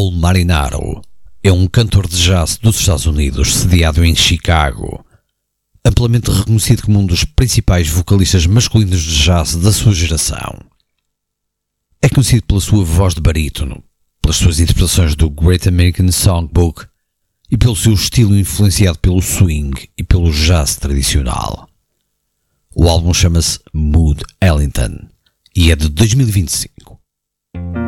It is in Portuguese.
Paul Marinaro é um cantor de jazz dos Estados Unidos, sediado em Chicago, amplamente reconhecido como um dos principais vocalistas masculinos de jazz da sua geração. É conhecido pela sua voz de barítono, pelas suas interpretações do Great American Songbook e pelo seu estilo influenciado pelo swing e pelo jazz tradicional. O álbum chama-se Mood Ellington e é de 2025.